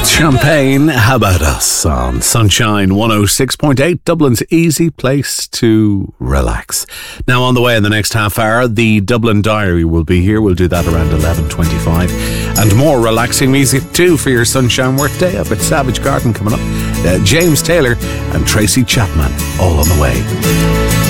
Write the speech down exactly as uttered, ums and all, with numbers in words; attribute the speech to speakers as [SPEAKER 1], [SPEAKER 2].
[SPEAKER 1] Champagne, how about us on Sunshine one oh six point eight, Dublin's easy place to relax. Now on the way in the next half hour, the Dublin Diary will be here. We'll do that around eleven twenty-five. And more relaxing music too for your sunshine work day. I've got Savage Garden coming up, uh, James Taylor and Tracy Chapman all on the way.